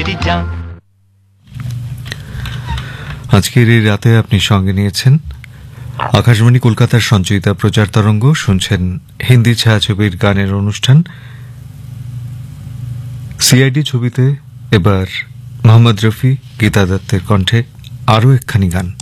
আজকের এই রাতে আপনি সঙ্গে নিয়েছেন আকাশবাণী কলকাতার সঞ্চয়িতা প্রচার তরঙ্গ। শুনছেন হিন্দি ছায়াছবির গানের অনুষ্ঠান। সিআইডি ছবিতে এবার মোহাম্মদ রফি, গীতা দত্তের কণ্ঠে আরও একখানি গান।